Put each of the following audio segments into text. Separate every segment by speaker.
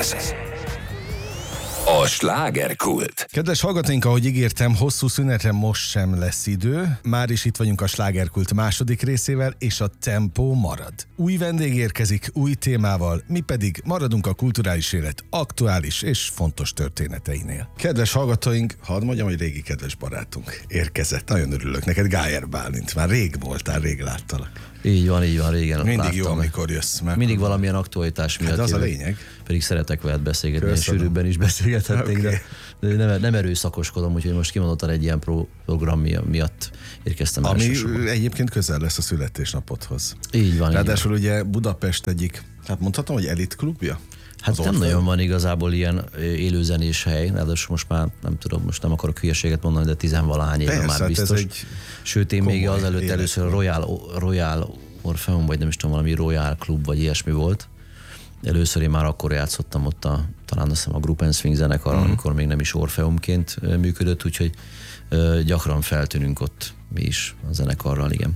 Speaker 1: A slágerkult.
Speaker 2: Kedves hallgatóink, ahogy ígértem, hosszú szünetre most sem lesz idő. Már is itt vagyunk a slágerkult második részével, és a tempó marad. Új vendég érkezik, új témával, mi pedig maradunk a kulturális élet aktuális és fontos történeteinél. Kedves hallgatóink, hadd mondjam, hogy régi kedves barátunk érkezett. Nagyon örülök neked, Gájer Bálint. Már rég voltál, rég láttalak.
Speaker 3: Így van, régen
Speaker 2: mindig
Speaker 3: láttam.
Speaker 2: jó, amikor jössz. Mert
Speaker 3: mindig valamilyen aktualitás miatt.
Speaker 2: Hát az a lényeg.
Speaker 3: Pedig szeretek veled beszélgetni, és sűrűbben is beszélgethetnénk, okay. de nem erőszakoskodom, úgyhogy most kimondottan egy ilyen program miatt érkeztem
Speaker 2: Ami
Speaker 3: elsősorban.
Speaker 2: Egyébként közel lesz a születésnapodhoz.
Speaker 3: Így van.
Speaker 2: Ráadásul ugye Budapest egyik, hát mondhatom, hogy elit klubja?
Speaker 3: Hát nem nagyon van igazából ilyen élőzenés hely, ráadásul most már nem tudom, most nem akarok hülyeséget mondani, de 10-valahány éve már
Speaker 2: hát
Speaker 3: biztos. Sőt, én még azelőtt először a Royal Orpheum, vagy nem is tudom, valami Royal Club, vagy ilyesmi volt. Először én már akkor játszottam ott talán azt hiszem a Group and Swing zenekarral, amikor még nem is Orpheumként működött, úgyhogy gyakran feltűnünk ott mi is a zenekarral, igen.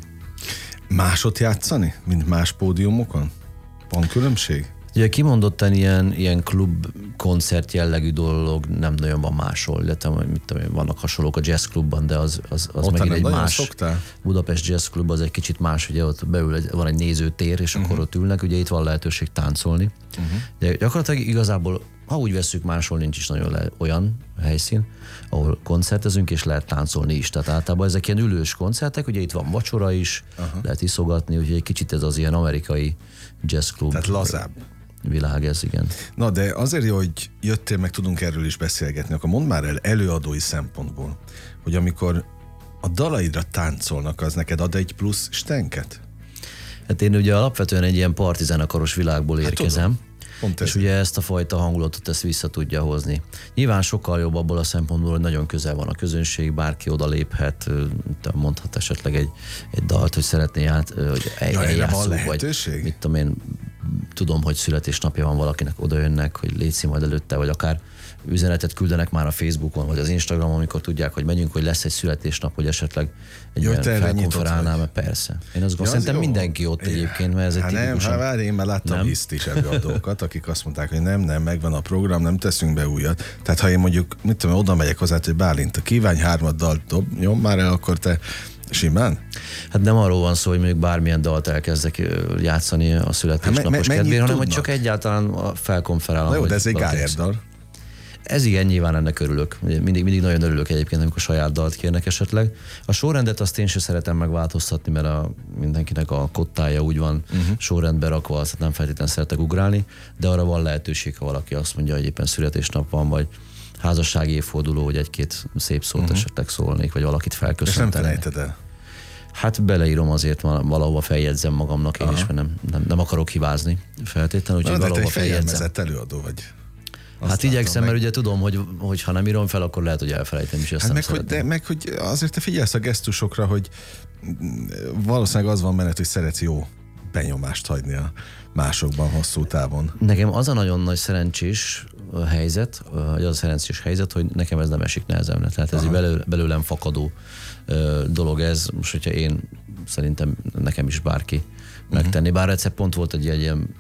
Speaker 2: Másot játszani, mint más pódiumokon? Van különbség?
Speaker 3: Ugye kimondottan ilyen klub koncert jellegű dolog nem nagyon van máshol, illetve mit tudom én, vannak hasonlók a jazz klubban, de az megint egy más.
Speaker 2: Szoktál?
Speaker 3: Budapest Jazz Club az egy kicsit más, ugye ott belül van egy nézőtér, és akkor ott ülnek, ugye itt van lehetőség táncolni. De gyakorlatilag igazából, ha úgy vesszük, máshol nincs is nagyon olyan helyszín, ahol koncertezünk, és lehet táncolni is. Tehát általában ezek ilyen ülős koncertek, ugye itt van vacsora is, lehet iszogatni, úgyhogy egy kicsit ez az ilyen amerikai jazz klub.
Speaker 2: Tehát lazább.
Speaker 3: Világ ez, igen.
Speaker 2: Na, de azért jó, hogy jöttél, meg tudunk erről is beszélgetni, akkor mondd már el előadói szempontból, hogy amikor a dalaidra táncolnak, az neked ad egy plusz stenket?
Speaker 3: Hát én ugye alapvetően egy ilyen partizenekaros világból érkezem, és ugye ezt a fajta hangulatot ezt vissza tudja hozni. Nyilván sokkal jobb abból a szempontból, hogy nagyon közel van a közönség, bárki oda léphet, mondhat esetleg egy dalt, hogy szeretné hogy eljátszunk, vagy mit tudom én, tudom, hogy születésnapja van valakinek, oda jönnek, hogy létszi majd előtte, vagy akár üzenetet küldenek már a Facebookon, vagy az Instagramon, amikor tudják, hogy megyünk, hogy lesz egy születésnap, hogy esetleg egy ilyen felkonferálnál, mert persze. Én azt gondolom, szerintem mindenki ott egyébként, mert ez egy tipikusan...
Speaker 2: Várj, én már láttam hiszt is előadókat, akik azt mondták, hogy nem, megvan a program, nem teszünk be újat. Tehát ha én mondjuk, mit tudom, oda megyek hozzá, hogy Bálint, kívánj 3 dalt, nyom már el, akkor te simán?
Speaker 3: Hát nem arról van szó, hogy mondjuk bármilyen dalt elkezdek játszani a születésnapos kedvére, hanem hogy csak egyáltalán felkonferálom.
Speaker 2: Na jó, de ez egy Gájer dal.
Speaker 3: Ez igen, nyilván ennek örülök. Mindig nagyon örülök egyébként, amikor saját dalt kérnek esetleg. A sorrendet azt én sem szeretem megváltoztatni, mert mindenkinek a kottája úgy van sorrendbe rakva, azt nem feltétlenül szeretek ugrálni, de arra van lehetőség, ha valaki azt mondja, hogy éppen születésnap van, vagy házassági évforduló, hogy egy-két szép szót esetleg szólnék, vagy valakit felköszöntenek.
Speaker 2: És nem felejted el?
Speaker 3: Hát beleírom azért, valahova feljegyzem magamnak én is, mert nem akarok hibázni feltétlenül, úgyhogy valahova feljegyzem.
Speaker 2: Fegyelmezett előadó vagy.
Speaker 3: Hát igyekszem, mert ugye tudom, hogy ha nem írom fel, akkor lehet, hogy elfelejtem is, ezt
Speaker 2: meg hogy azért te figyelsz a gesztusokra, hogy valószínűleg az van menet, hogy szeretsz jó benyomást hagyni a másokban hosszú távon.
Speaker 3: Nekem az a nagyon nagy szerencsés helyzet, hogy nekem ez nem esik nehezemre. Tehát ez egy belőlem fakadó dolog ez. Most, hogyha én szerintem nekem is bárki megtenni. Bár egyszer pont volt egy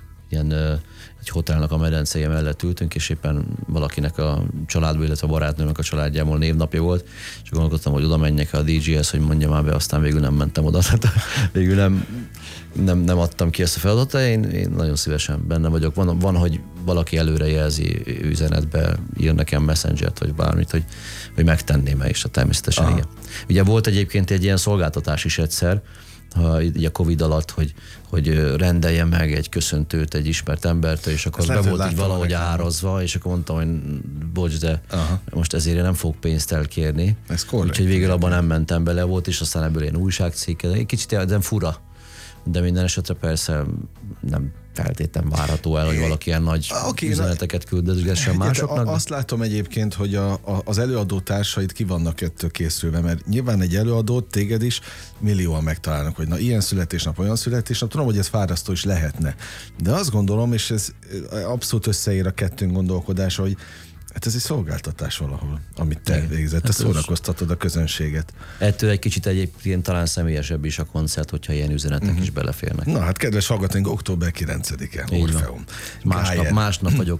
Speaker 3: egy hotelnak a medencéje mellett ültünk, és éppen valakinek a családból, illetve a barátnőnek a családjából névnapja volt, és gondolkodtam, hogy oda menjek a DJ-hez, hogy mondja már be, aztán végül nem mentem oda. Tehát végül nem adtam ki ezt a feladatot, én nagyon szívesen benne vagyok. Van, hogy valaki előrejelzi üzenetbe, ír nekem Messengert, vagy bármit, hogy megtenném-e, és természetesen igen. Ugye volt egyébként egy ilyen szolgáltatás is egyszer, így a Covid alatt, hogy rendeljen meg egy köszöntőt egy ismert embertől, és akkor be volt így valahogy árazva, és akkor mondtam, hogy bocs, de most ezért én nem fogok pénzt elkérni. Úgyhogy végül abban nem mentem bele, volt, és aztán ebből én újságcikk, egy kicsit de fura. De minden esetre persze nem feltétlenül várható el, hogy valaki ilyen nagy üzeneteket küldözgessen másoknak.
Speaker 2: Azt látom egyébként, hogy az előadó társait ki vannak ettől készülve, mert nyilván egy előadót, téged is millióan megtalálnak, hogy na ilyen születésnap, olyan születésnap, tudom, hogy ez fárasztó is lehetne. De azt gondolom, és ez abszolút összeér a kettőnk gondolkodása, hogy hát ez egy szolgáltatás valahol, amit te végzett, te szórakoztatod a közönséget.
Speaker 3: Ettől egy kicsit egyébként talán személyesebb is a koncert, hogyha ilyen üzenetek is beleférnek.
Speaker 2: Na hát kedves hallgatóink, október 9-e, Orpheum.
Speaker 3: Másnap vagyok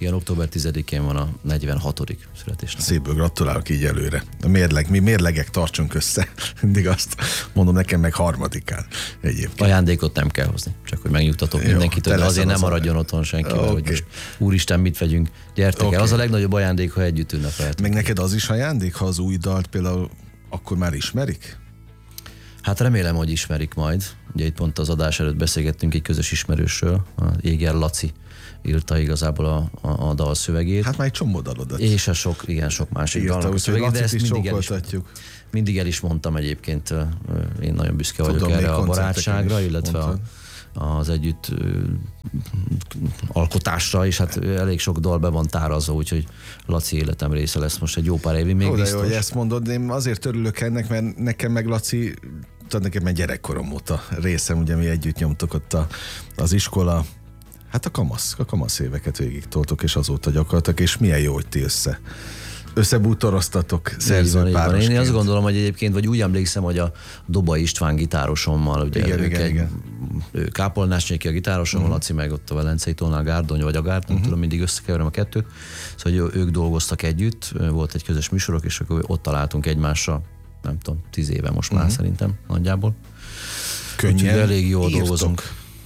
Speaker 3: Igen, október 10-én van a 46. születésnap.
Speaker 2: Szépből gratulálok így előre. Mi mérlegek tartsunk össze. Mindig azt mondom, nekem meg 3-án egyébként.
Speaker 3: Ajándékot nem kell hozni, csak hogy megnyugtatok mindenkit, hogy azért nem maradjon otthon senkivel, hogy most úristen, mit vegyünk, gyertek el. Az a legnagyobb ajándék, ha együtt ünnepelhetünk.
Speaker 2: Meg neked az is ajándék, ha az új dalt például akkor már ismerik?
Speaker 3: Hát remélem, hogy ismerik majd. Ugye itt pont az adás előtt beszélgettünk egy közös ismerősről, a Jéger Laci írta igazából a dal szövegét.
Speaker 2: Hát már egy csomó dalodat.
Speaker 3: És a sok másik dalnak a szövegét, de ezt mindig el is mondtam egyébként. Én nagyon büszke vagyok erre a barátságra, illetve az együtt alkotásra, és hát elég sok dal be van tárazva, úgyhogy Laci életem része lesz most egy jó pár évig még biztos.
Speaker 2: Jó, hogy ezt mondod, én azért örülök ennek, mert nekem meg Laci, tudod, nekem egy gyerekkorom óta részem, ugye mi együtt nyomtok ott az iskola, hát a kamasz éveket végig toltok, és azóta gyakorlatilag, és milyen jó, hogy ti összebútoroztatok szerzőpárosként.
Speaker 3: Én azt gondolom, hogy egyébként, vagy úgy emlékszem, hogy a Doba István gitárosommal, ugye
Speaker 2: igen.
Speaker 3: Kápolnásnyéki a gitárosom, Laci meg ott a Velencei tónál Gárdony vagy a Gárd, nem tudom, mindig összekeverem a kettőt. Szóval ők dolgoztak együtt, volt egy közös műsorok, és akkor ott találtunk egymásra, nem tudom, 10 éve most már szerintem nagyjából.
Speaker 2: Könnyen
Speaker 3: elég jól dolgozunk.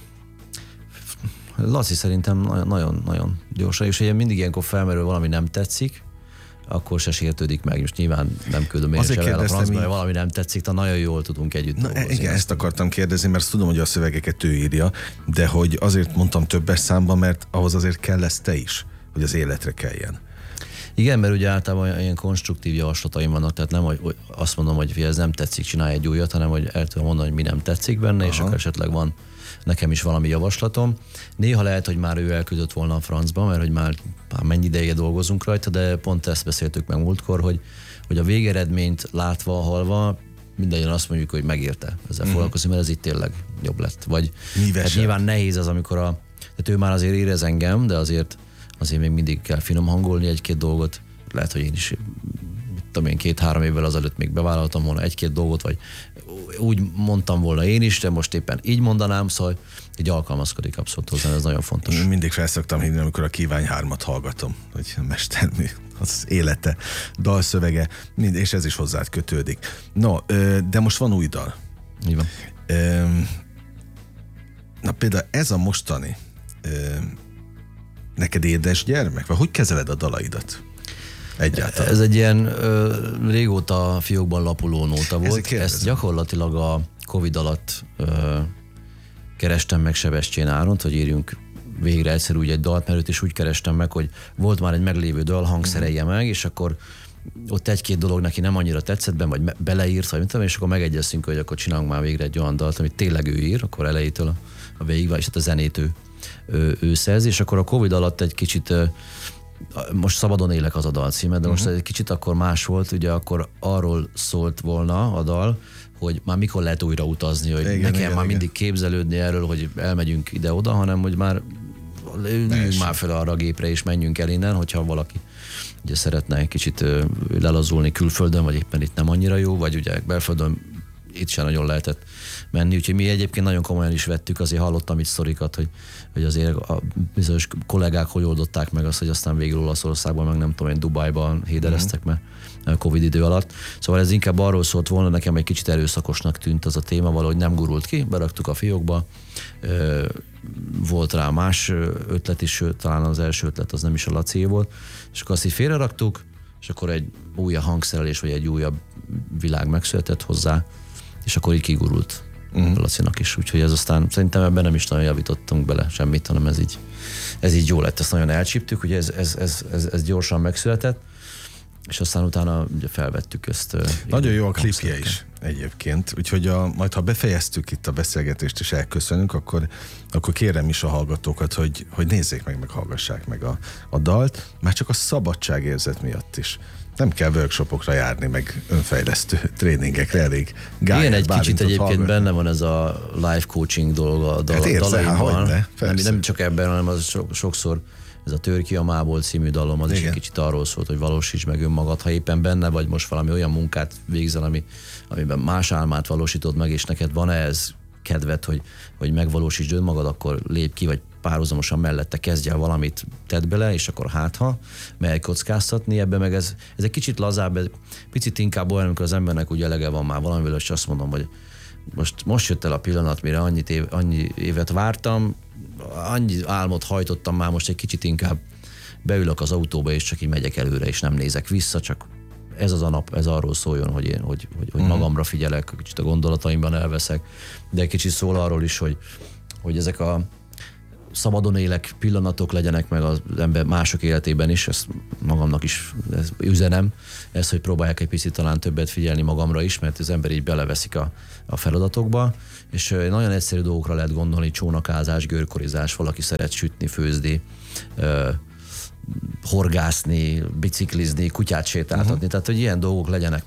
Speaker 3: Laci szerintem nagyon gyorsan, és ugye mindig ilyenkor felmerül valami nem tetszik, akkor se sértődik meg. Most nyilván nem küldöm én sem el a francba, mert valami nem tetszik, de nagyon jól tudunk együtt dolgozni.
Speaker 2: Igen, ezt akartam kérdezni, mert tudom, hogy a szövegeket ő írja, de hogy azért mondtam többes számban, mert ahhoz azért kell lesz te is, hogy az életre keljen.
Speaker 3: Igen, mert ugye általában ilyen konstruktív javaslataim vannak, tehát nem, hogy azt mondom, hogy ez nem tetszik, csinálj egy újat, hanem hogy el tudom mondani, hogy mi nem tetszik benne, és akkor esetleg van nekem is valami javaslatom. Néha lehet, hogy már ő elküldött volna a francba, mert hogy már mennyi ideje dolgozunk rajta, de pont ezt beszéltük meg múltkor, hogy a végeredményt látva, hallva, mindannyian azt mondjuk, hogy megérte ezzel foglalkozni, mert ez itt tényleg jobb lett. Vagy hát nyilván nehéz az, amikor tehát ő már azért érez engem, de azért még mindig kell finom hangolni egy-két dolgot. Lehet, hogy én is tudom én 2-3 évvel azelőtt még bevállaltam volna egy-két dolgot, vagy úgy mondtam volna én is, de most éppen így mondanám, szóval így alkalmazkodik abszolút hozzá, ez nagyon fontos.
Speaker 2: Mindig felszoktam hívni, amikor a Kívánj 3-at hallgatom, hogy mestermű, az élete, dalszövege, és ez is hozzád kötődik. No, de most van új dal.
Speaker 3: Így van.
Speaker 2: Na például ez a mostani neked édes gyermek? Vagy hogy kezeled a dalaidat? Egyáltalán.
Speaker 3: Ez egy ilyen régóta fiókban lapuló nóta volt. Ezt gyakorlatilag a Covid alatt kerestem meg Sebestyén Áront, hogy írjunk végre egyszer úgy egy dalt, mert őt is úgy kerestem meg, hogy volt már egy meglévő dal, hangszerelje meg, és akkor ott egy-két dolog neki nem annyira tetszett, vagy beleírt, vagy mit tudom, és akkor megegyeztünk, hogy akkor csinálunk már végre egy olyan dalt, amit tényleg ő ír, akkor elejétől a végig, és hát a zenét ő szerzi, és akkor a Covid alatt egy kicsit most Szabadon élek az a dal címe, de most egy kicsit akkor más volt, ugye akkor arról szólt volna a dal, hogy már mikor lehet újra utazni, hogy nekem már mindig képzelődni erről, hogy elmegyünk ide-oda, hanem hogy már üljünk már fel arra a gépre és menjünk el innen, hogyha valaki ugye szeretne egy kicsit lelazulni külföldön, vagy éppen itt nem annyira jó, vagy ugye belföldön itt sem nagyon lehetett menni, úgyhogy mi egyébként nagyon komolyan is vettük, azért hallottam itt sztorikat, hogy azért a bizonyos kollégák hogy oldották meg azt, hogy aztán végül Olaszországban, meg nem tudom én, Dubájban hédereztek meg Covid idő alatt. Szóval ez inkább arról szólt volna, nekem egy kicsit erőszakosnak tűnt az a téma, valahogy nem gurult ki, beraktuk a fiókba, volt rá más ötlet is, sőt, talán az első ötlet az nem is a Lacié volt, és akkor azt így félreraktuk, és akkor egy újabb hangszerelés, vagy egy újabb világ megszületett hozzá, és akkor így kigurult Lacinak is. Úgyhogy ez aztán szerintem ebben nem is nagyon javítottunk bele semmit, hanem ez így jó lett. Ezt nagyon elcsíptük, ugye ez gyorsan megszületett, és aztán utána ugye felvettük ezt.
Speaker 2: Nagyon jó a klipje is egyébként, úgyhogy majd ha befejeztük itt a beszélgetést és elköszönünk, akkor kérem is a hallgatókat, hogy nézzék meg hallgassák meg a dalt, már csak a szabadságérzet miatt is. Nem kell workshopokra járni, meg önfejlesztő tréningekre, elég Gájer
Speaker 3: igen, egy
Speaker 2: Bálintot
Speaker 3: kicsit egyébként
Speaker 2: hallgatni.
Speaker 3: Benne van ez a life coaching dolog a dalaimban. Nem csak ebben, hanem az sokszor ez a Tör ki a mából című dalom, az is egy kicsit arról szólt, hogy valósíts meg önmagad, ha éppen benne vagy most valami olyan munkát végzel, amiben más álmát valósítod meg, és neked van-e ez kedved, hogy megvalósítsd önmagad, akkor lépj ki, vagy párhuzamosan mellette kezdj el valamit, tedd bele, és akkor hátha, merj kockáztatni, ebben meg ez egy kicsit lazább, picit inkább olyan, amikor az embernek úgy elege van már valamivel, és azt mondom, hogy most jött el a pillanat, mire annyi évet vártam, annyi álmot hajtottam már, most egy kicsit inkább beülök az autóba, és csak így megyek előre, és nem nézek vissza, csak ez az a nap, ez arról szóljon, hogy magamra figyelek, kicsit a gondolataimban elveszek, de egy kicsit szól arról is, hogy ezek a szabadon élek pillanatok legyenek meg az ember mások életében is, ezt magamnak is üzenem, ez, hogy próbálják egy picit talán többet figyelni magamra is, mert az ember így beleveszik a feladatokba, és nagyon egyszerű dolgokra lehet gondolni, csónakázás, görkorizás, valaki szeret sütni, főzni, horgászni, biciklizni, kutyát sétáltatni, tehát hogy ilyen dolgok legyenek